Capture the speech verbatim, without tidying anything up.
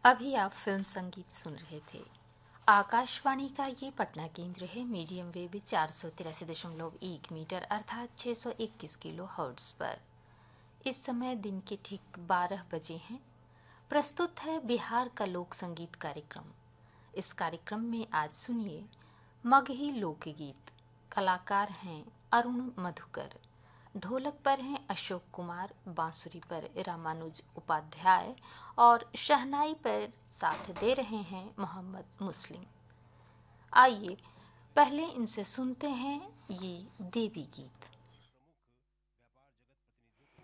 अभी आप फिल्म संगीत सुन रहे थे। आकाशवाणी का ये पटना केंद्र है। मीडियम वेव चार सौ तिरासी दशमलव एक मीटर अर्थात छः सौ इक्कीस किलो हर्ट्ज पर। इस समय दिन के ठीक बारह बजे हैं। प्रस्तुत है बिहार का लोक संगीत कार्यक्रम। इस कार्यक्रम में आज सुनिए मगही लोकगीत। कलाकार हैं अरुण मधुकर, ढोलक पर हैं अशोक कुमार, बांसुरी पर रामानुज उपाध्याय और शहनाई पर साथ दे रहे हैं मोहम्मद मुस्लिम। आइए पहले इनसे सुनते हैं ये देवी गीत।